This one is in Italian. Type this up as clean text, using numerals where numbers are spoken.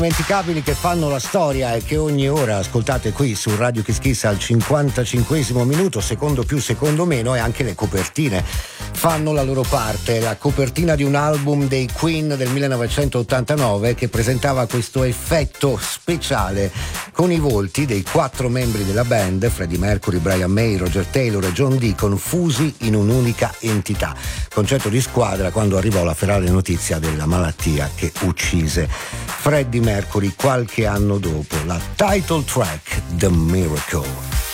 Indimenticabili che fanno la storia e che ogni ora ascoltate qui su Radio Kiss Kiss al 55esimo minuto, secondo più secondo meno, e anche le copertine fanno la loro parte. La copertina di un album dei Queen del 1989 che presentava questo effetto speciale con i volti dei 4 membri della band, Freddie Mercury, Brian May, Roger Taylor e John Deacon, fusi in un'unica entità. Concetto di squadra quando arrivò la ferale notizia della malattia che uccise Freddie Mercury qualche anno dopo. La title track, The Miracle.